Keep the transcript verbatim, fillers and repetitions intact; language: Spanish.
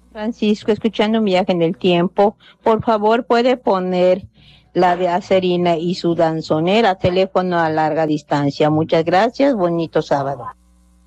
Francisco, escuchando un viaje en el tiempo, por favor puede poner la de Acerina y su danzonera, teléfono a larga distancia. Muchas gracias, bonito sábado.